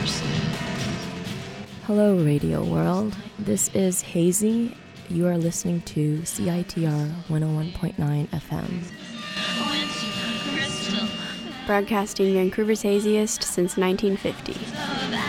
years. Hello, Radio World. This is Hazy. You are listening to CITR 101.9 FM. Broadcasting Vancouver's haziest since 1950.